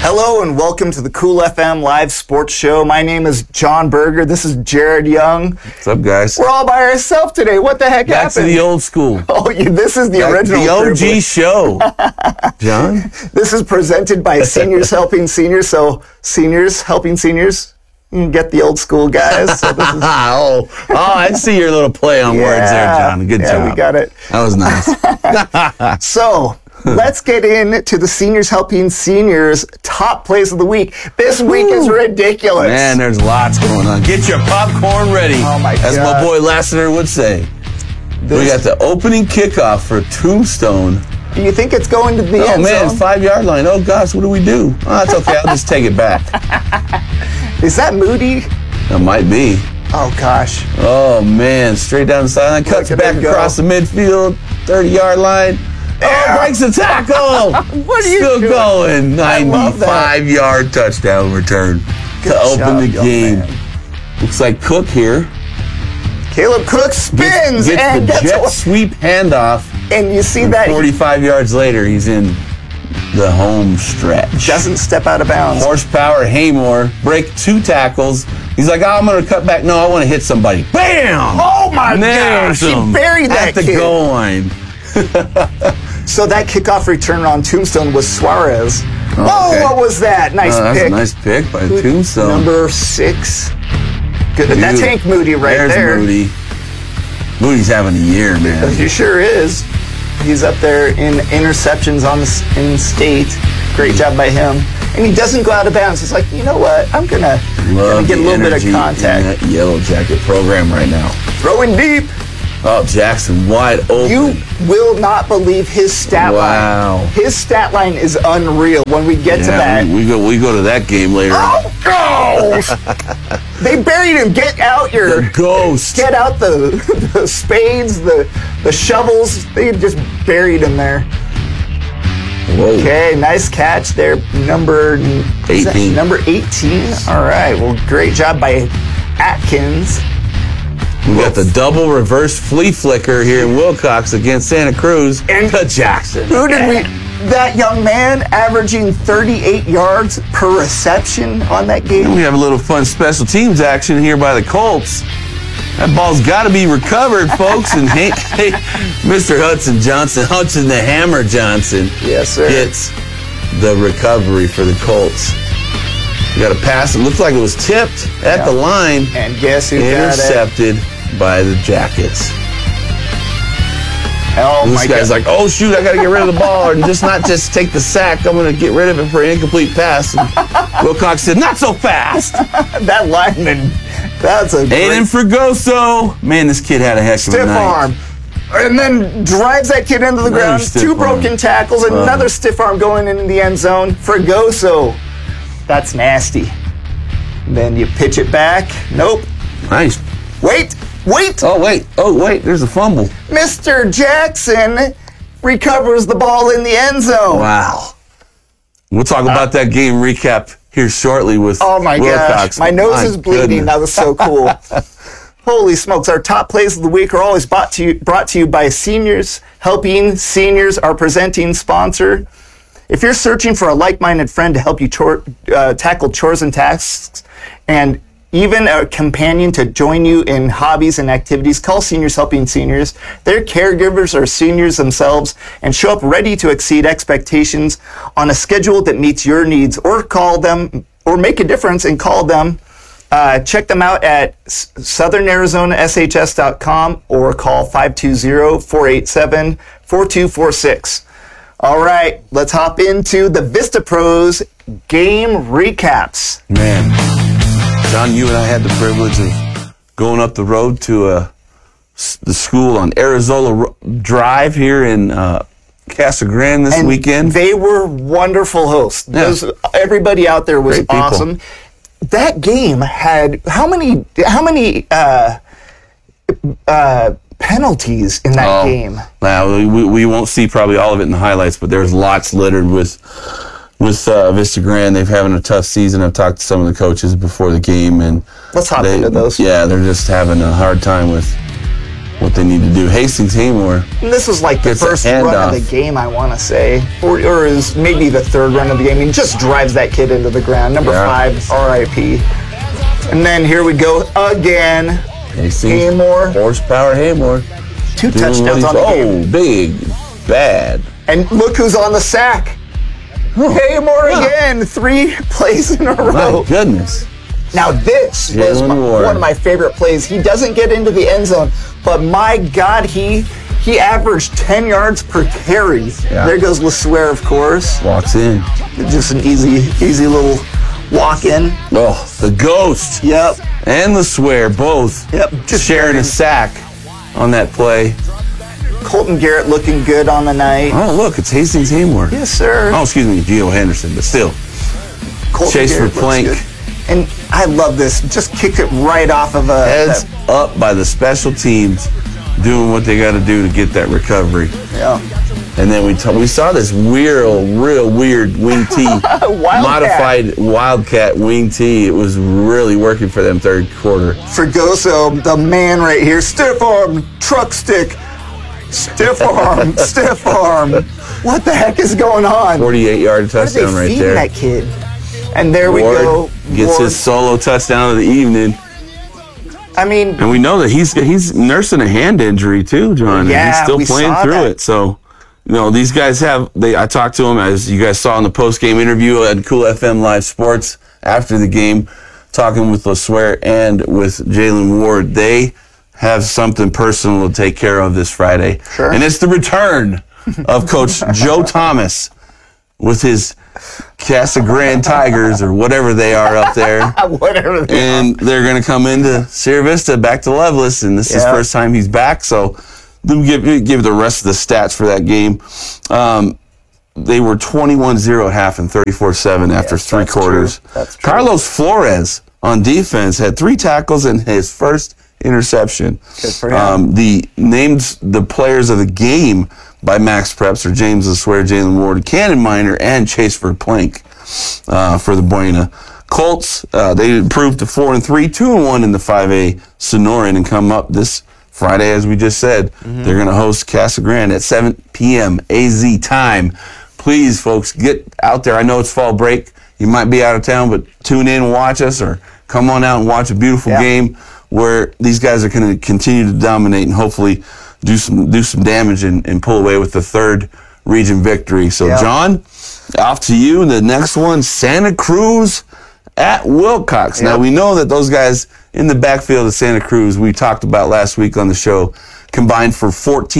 Hello and welcome to the Cool FM Live Sports Show. My name is John Berger. This is Jared Young. What's up, guys? We're all by ourselves today. What the heck Back happened? to the old school. Oh, this is the original. The OG privilege. show. John? This is presented by Seniors Helping Seniors. So, Seniors Helping Seniors, you can get the old school guys. So this is, I see your little play on words there, John. Good job. We got it. That was nice. So, let's get into the Seniors Helping Seniors top plays of the week. This week is ridiculous. Man, there's lots going on. Get your popcorn ready. Oh, my As God. my boy Lassiter would say. We got the opening kickoff for Tombstone. Do you think it's going to the end man, zone? 5-yard line. Oh, gosh, what do we do? Oh, that's okay. I'll just take it back. Is that Moody? That might be. Oh, gosh. Oh, man. Straight down the sideline. Cuts Look at back him go. across the midfield. 30-yard line. Oh, breaks the tackle. What are you Still doing? going. I love that. 95-yard touchdown return Good to open job, the young game. man. Looks like Cook here. Caleb Cook spins Gets and the gets jet what? sweep handoff. And you see And that 45 yards later, he's in the home stretch. he doesn't step out of bounds. Horsepower, Haymore, break 2 tackles. He's like, I'm going to cut back. No, I want to hit somebody. Bam! Oh my Nails gosh! He him buried that at the kid. goal line. So that kickoff return on Tombstone was Suarez. Oh, okay. What was that? Nice That's pick. a nice pick by Tombstone. Number 6. Good. That's Dude, Hank Moody right there's there. Moody. Moody's having a year, man. He sure is. He's up there in interceptions in state. Great job by him. And he doesn't go out of bounds. He's like, you know what? I'm gonna Love get a the little bit of energy contact. in that Yellow Jacket program right now. Throwing deep. Oh, Jackson wide open. You will not believe his stat Wow. line. His stat line is unreal when we get to yeah, that. we go to that game later. Oh, gosh! They buried him. Get out your... The ghost. Get out the spades, the shovels. They just buried him there. Whoa. Okay, nice catch there. Number 18. Number 18. All right. Well, great job by Atkins. We got the double reverse flea flicker here in Wilcox against Santa Cruz. And to Jackson. Who did we? That young man averaging 38 yards per reception on that game. We have a little fun special teams action here by the Colts. That ball's got to be recovered, folks. And hey, Mr. Hudson the Hammer Johnson, Yes, sir. gets the recovery for the Colts. You got a pass. It looked like it was tipped at the line. And guess who got it? Intercepted by the Jackets. Oh This my guy's God. like, oh shoot, I got to get rid of the ball and not just take the sack. I'm going to get rid of it for an incomplete pass. And Wilcox said, not so fast. That lineman. That's a Aiden Fregoso. Man, this kid had a heck of a stiff night. arm. And then drives that kid into the Another ground. stiff 2 arm. broken tackles. Another stiff arm going into the end zone. Fregoso. That's nasty. Then you pitch it back. Nope. Nice. Wait. Oh, wait. There's a fumble. Mr. Jackson recovers the ball in the end zone. Wow. We'll talk about that game recap here shortly with Oh my Wilcox. gosh, my nose is bleeding. goodness. That was so cool. Holy smokes, our top plays of the week are always brought to you by Seniors Helping Seniors, our presenting sponsor. If you're searching for a like-minded friend to help you tackle chores and tasks, and even a companion to join you in hobbies and activities, call Seniors Helping Seniors. Their caregivers are seniors themselves and show up ready to exceed expectations on a schedule that meets your needs, or call them, or make a difference and call them. Check them out at southernarizonaSHS.com or call 520-487-4246. All right, let's hop into the Vista Pros game recaps. Man, John, you and I had the privilege of going up the road to the school on Arizona Drive here in Casa Grande this weekend. They were wonderful hosts. Yeah. Everybody out there was Great people. awesome. That game had how many penalties in that game? Now we won't see probably all of it in the highlights, but there's lots littered with Vista Grande. They're having a tough season. I've talked to some of the coaches before the game, and Let's hop into those. Yeah, they're just having a hard time with what they need to do. Hastings Haymore. And this was like the Gets a first run handoff. of the game, I want to say. Or is maybe the third run of the game. He just drives that kid into the ground. Number 5, R.I.P. And then here we go again. Hastings. Haymore. Horsepower Haymore. 2 Doing what touchdowns he's- on the game. Oh, big, bad. And look who's on the sack. Haymore again. 3 plays in a row. My goodness. Now this was Jalen Ward. one of my favorite plays. He doesn't get into the end zone, but my God, he averaged 10 yards per carry. Yeah. There goes LeSueur, of course. Walks in. Just an easy little walk in. Oh, the Ghost. Yep. And LeSueur both Just sharing a sack on that play. Colton Garrett looking good on the night. Oh, look, it's Hastings Haymore. Yes, sir. Oh, excuse me, Gio Henderson, but still. Colton Chase for Garrett looks Plank. good. And I love this. Just kick it right off of a Heads up by the special teams doing what they got to do to get that recovery. Yeah. And then we saw this real weird wing tee, modified Wildcat wing tee. It was really working for them third quarter. Fregoso, the man right here. Stiff arm, truck stick. Stiff arm, stiff arm. What the heck is going on? 48-yard What are they touchdown right feeding there. that kid? And there Ward we go. gets Ward. his solo touchdown of the evening. I mean, And we know that he's nursing a hand injury too, John. And Yeah, he's still we playing saw through that. it. So, these guys I talked to him, as you guys saw in the post-game interview at Cool FM Live Sports after the game, talking with LeSueur and with Jalen Ward. They have something personal to take care of this Friday. Sure. And it's the return of Coach Joe Thomas with his Casa Grande Tigers, or whatever they are up there. whatever. And they're going to come into Sierra Vista, back to Loveless, and this is his Yeah. first time he's back. So let me give the rest of the stats for that game. They were 21-0 at half and 34-7 after Yes, 3 that's quarters. true. That's true. Carlos Flores on defense had 3 tackles and his first interception. Good for him. The named the players of the game by Max Preps are James LeSueur, Jalen Ward, Cannon Miner, and Chase for Plank for the Buena. Colts, they improved to 4-3, 2-1 in the 5A Sonoran, and come up this Friday, as we just said. They're going to host Casa Grande at 7 p.m. AZ time. Please, folks, get out there. I know it's fall break. You might be out of town, but tune in and watch us, or come on out and watch a beautiful game where these guys are going to continue to dominate and hopefully do some damage and pull away with the 3rd region victory. So, John, off to you. The next one, Santa Cruz at Wilcox. Now, we know that those guys in the backfield of Santa Cruz, we talked about last week on the show, combined for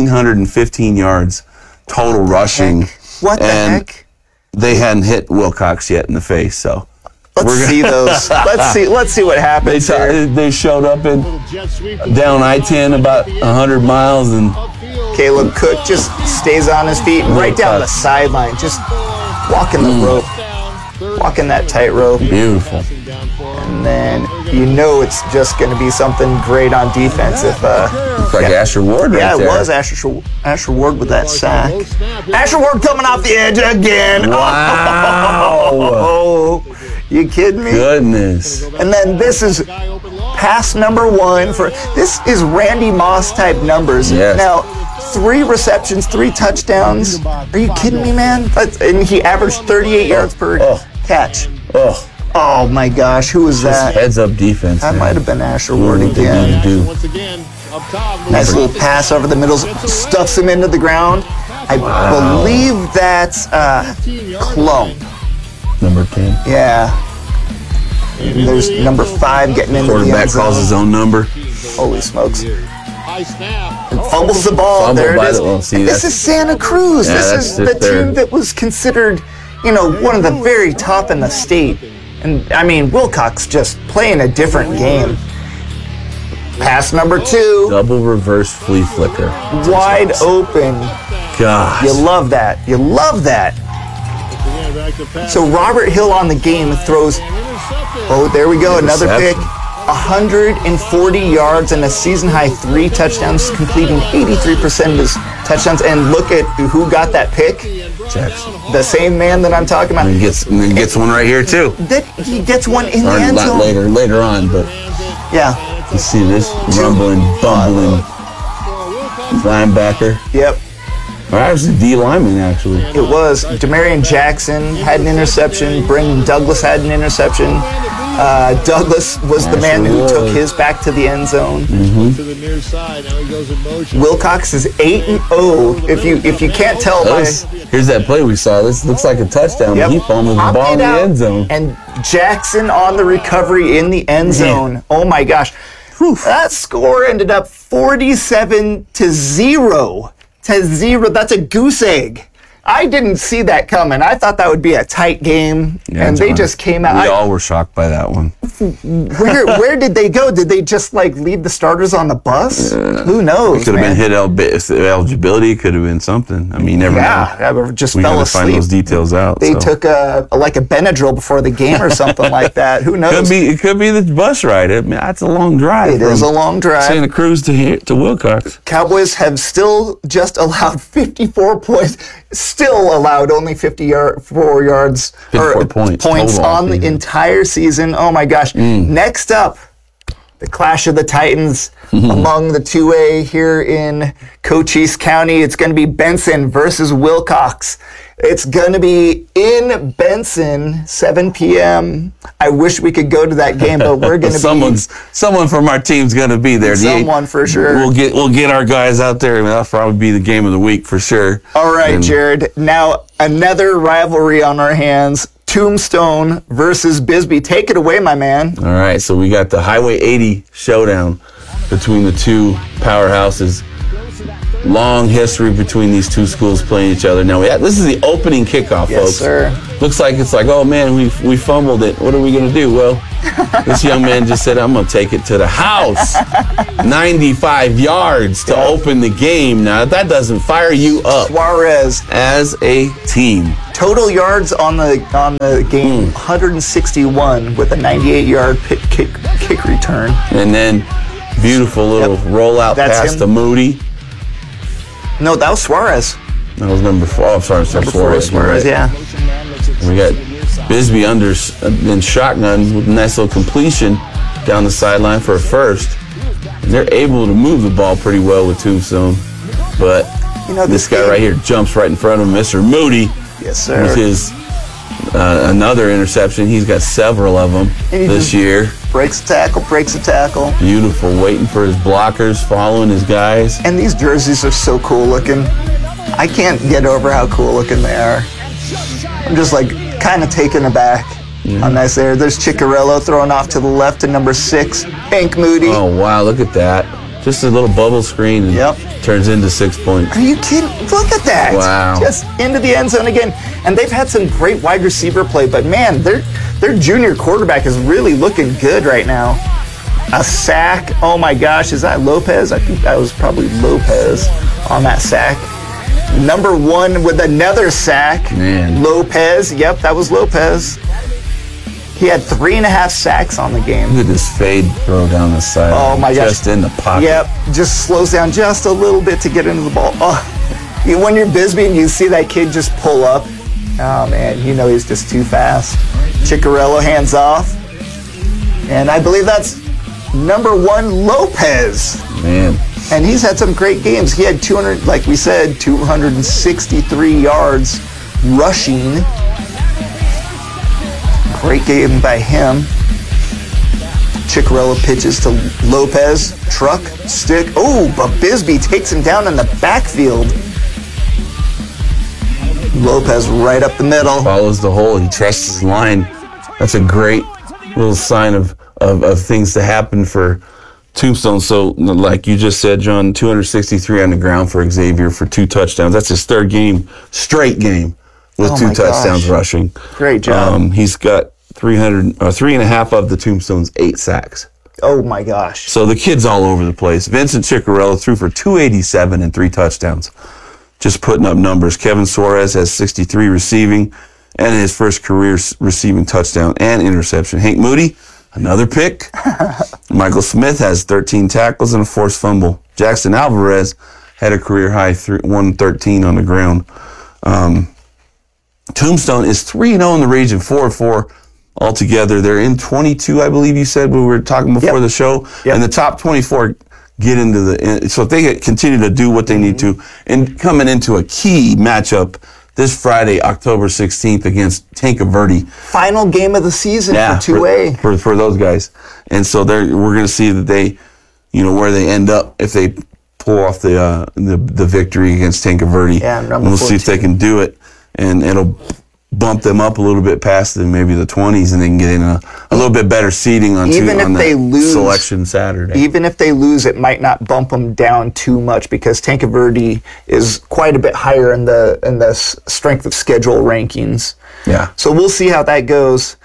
1,415 yards total rushing. What the heck? They hadn't hit Wilcox yet in the face, so Let's see those. Let's see what happens here. they showed up in down I-10 about 100 miles, and Caleb Cook just stays on his feet, right down the sideline, just walking the rope, walking that tightrope. beautiful. And then it's just going to be something great on defense if It's like Asher Ward right yeah, there. it was Asher Ward with that sack. Asher Ward coming off the edge again. Wow. Oh, you kidding me? Goodness. And then this is pass number 1 for this is Randy Moss type numbers. Yes. Now, 3 receptions, 3 touchdowns. Are you kidding me, man? And he averaged 38 yards per catch. Oh, Oh my gosh, who was that? heads up defense. That man. might have been Asher Ward What they again. need to do. Once again, up top. Nice little pass over the middle, stuffs him into the ground. I believe that's Clone. Number 10. Yeah. And there's number 5 getting into the Quarterback end zone. calls his own number. Holy smokes. High snap. And fumbles the ball. Fumbled There it by is. the- well, see, And this that's- is Santa Cruz. Yeah, This that's is the just their- team that was considered, one of the very top in the state. And I mean, Wilcox just playing a different game. Pass number 2, Double reverse flea flicker. wide open. Gosh. You love that. You love that. Again, back to pass. So Robert Hill on the game throws. Oh, there we go. Another pick. Interception. 140 yards and a season high 3 touchdowns, completing 83% of his touchdowns. And look at who got that pick. Jackson. The same man that I'm talking about. And he gets one right here too. That he gets one in the Or end not zone. later on, but Yeah. you see this rumbling, bumbling linebacker. Yep. Or actually, D lineman, actually. It was. Demarion Jackson had an interception. Brendan Douglas had an interception. Douglas was the man who took his back to the end zone. To the near side. Now he goes in motion. Wilcox is 8-0. If you can't tell by Here's that play we saw. This looks like a touchdown. Yep. He fumbled the Popped ball in it the out, end zone. and Jackson on the recovery in the end zone. Oh my gosh. That score ended up 47-0. That's a goose egg. I didn't see that coming. I thought that would be a tight game, and they John, just came out. We all were shocked by that one. Where did they go? Did they just leave the starters on the bus? Who knows? It could have man? been hit eligibility. Could have been something. I mean, you never know. Yeah, just We fell got to find asleep. those details out. They so. took a Benadryl before the game or something like that. Who knows? It could be the bus ride. I mean, that's a long drive. It is from a long drive. Santa Cruz to Wilcox. Cowboys have still just allowed 54 points. Still allowed only 54 yards 54 points total all on the season. entire season. Oh my gosh. Next up, the clash of the Titans among the 2A here in Cochise County. It's going to be Benson versus Wilcox. It's going to be in Benson, 7 p.m. I wish we could go to that game, but we're going to Someone from our team's going to be there. Someone for sure. We'll get our guys out there. I mean, that'll probably be the game of the week for sure. All right, And Jared. Now, another rivalry on our hands. Tombstone versus Bisbee. Take it away, my man. All right, so we got the Highway 80 showdown between the two powerhouses. Long history between these two schools playing each other. Now, this is the opening kickoff, Yes, folks. sir. Looks like oh man, we fumbled it. What are we going to do? Well, this young man just said, I'm going to take it to the house. 95 yards to open the game. Now, if that doesn't fire you up Suarez. as a team. Total yards on the game, 161 with a 98-yard kick return. And then beautiful little rollout That's pass him. to Moody. No, that was Suarez. That was number 4. Oh, sorry, Number 4 was Suarez, yeah. We got Bisbee in shotgun with a nice little completion down the sideline for a first. And they're able to move the ball pretty well with Tombstone. But this guy game- right here jumps right in front of him, Mr. Moody, Yes, sir. with his another interception. He's got several of them And he this just- year. breaks a tackle. Beautiful, waiting for his blockers, following his guys. And these jerseys are so cool looking. I can't get over how cool looking they are. I'm just kind of taken aback on this there. There's Ciccarello throwing off to the left to number 6, Hank Moody. Oh, wow, look at that. Just a little bubble screen and Yep. turns into 6 points. Are you kidding? Look at that. Wow. Just into the end zone again. And they've had some great wide receiver play, but man, their junior quarterback is really looking good right now. A sack. Oh my gosh, is that Lopez? I think that was probably Lopez on that sack. Number 1 with another sack. Man. Lopez. Yep, that was Lopez. He had 3.5 sacks on the game. Look at this fade throw down the side. Oh my gosh. Just in the pocket. Yep, just slows down just a little bit to get into the ball. Oh, when you're Bisbee and you see that kid just pull up, oh man, you know he's just too fast. Ciccarello hands off. And I believe that's number 1, Lopez. Man. And he's had some great games. He had 263 yards rushing. Great game by him. Ciccarello pitches to Lopez. Truck, stick. Oh, but Bisbee takes him down in the backfield. Lopez right up the middle. Follows the hole. He trusts his line. That's a great little sign of things to happen for Tombstone. So, like you just said, John, 263 on the ground for Xavier for 2 touchdowns. That's his third straight game with Oh 2 my touchdowns gosh. rushing. Great job. He's got 3.5 of the Tombstone's 8 sacks. Oh my gosh. So the kid's all over the place. Vincent Ciccarello threw for 287 and 3 touchdowns. Just putting up numbers. Kevin Suarez has 63 receiving and his first career receiving touchdown and interception. Hank Moody, another pick. Michael Smith has 13 tackles and a forced fumble. Jackson Alvarez had a career high 113 on the ground. Tombstone is 3-0 in the region, 4-4 altogether. They're in 22, I believe you said we were talking before Yep. the show. Yep. And the top 24 get into so if they continue to do what they need to, and coming into a key matchup this Friday, October 16th against Tankerville. Final game of the season for 2A. For those guys. And so we're going to see that they, where they end up if they pull off the victory against Tankerville. Yeah, and we'll 14. see if they can do it, and it'll bump them up a little bit past maybe the 20s, and they can get in a little bit better seating on selection Saturday. Even if they lose, it might not bump them down too much because Tankerville is quite a bit higher in the strength of schedule rankings. Yeah. So we'll see how that goes.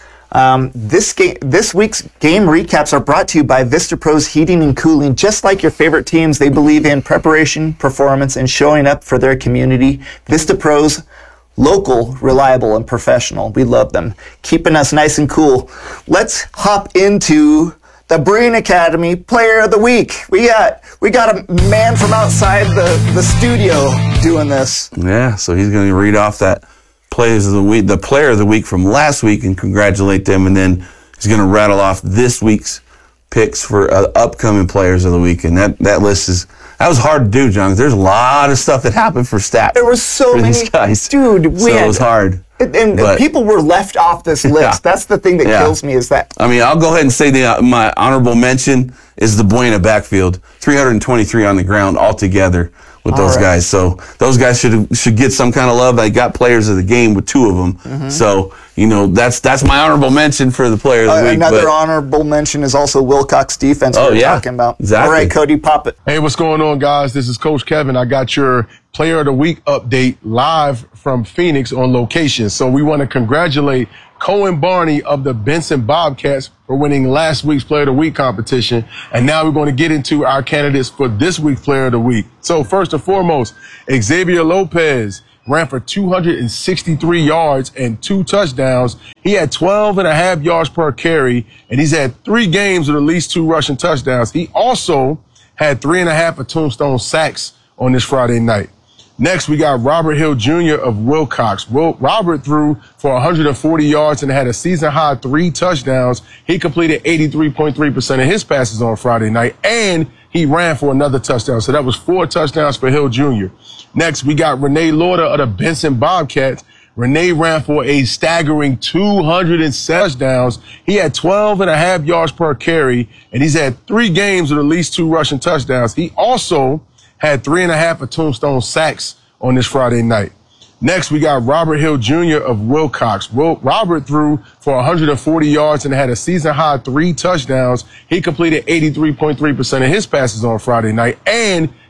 This week's game recaps are brought to you by VistaPros Heating and Cooling. Just like your favorite teams, they believe in preparation, performance, and showing up for their community. VistaPros, local, reliable, and professional. We love them. Keeping us nice and cool. Let's hop into the Breen Academy Player of the Week. We got a man from outside the studio doing this. Yeah, so he's going to read off that Players of the Week, the Player of the Week from last week, and congratulate them, and then he's going to rattle off this week's picks for upcoming Players of the Week, and that list that was hard to do, John. There's a lot of stuff that happened for stats. There was so many these guys, dude. So it was hard, and people were left off this list. Yeah. That's the thing that kills me is that. I mean, I'll go ahead and say my honorable mention is the Buena backfield, 323 on the ground altogether with those guys. So those guys should get some kind of love. They got players of the game with two of them. Mm-hmm. So, that's my honorable mention for the Player of the Week. Another honorable mention is also Wilcox defense we're talking about. Exactly. All right, Cody, pop it. Hey, what's going on, guys? This is Coach Kevin. I got your Player of the Week update live from Phoenix on location. So we want to congratulate Cohen Barney of the Benson Bobcats for winning last week's Player of the Week competition. And now we're going to get into our candidates for this week's Player of the Week. So first and foremost, Xavier Lopez ran for 263 yards and 2 touchdowns. He had 12.5 yards per carry, and he's had 3 games with at least 2 rushing touchdowns. He also had 3.5 of Tombstone sacks on this Friday night. Next, we got Robert Hill Jr. of Wilcox. Robert threw for 140 yards and had a season-high 3 touchdowns. He completed 83.3% of his passes on Friday night, and he ran for another touchdown. So that was 4 touchdowns for Hill Jr. Next, we got Renee Lauder of the Benson Bobcats. Renee ran for a staggering 207 touchdowns. He had 12.5 yards per carry, and he's had 3 games with at least 2 rushing touchdowns. He also had 3.5 of Tombstone sacks on this Friday night. Next, we got Robert Hill Jr. of Wilcox. Robert threw for 140 yards and had a season-high 3 touchdowns. He completed 83.3% of his passes on Friday night, and